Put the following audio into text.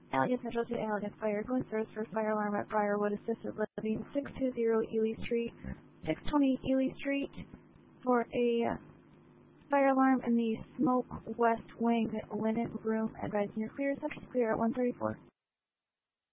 Allegan Central to Allegan Fire. Going service for fire alarm at Briarwood Assisted Living, 620 Ely Street, 620 Ely Street for a fire alarm in the Smoke West Wing linen room. Advising you're clear. Central's clear at 134.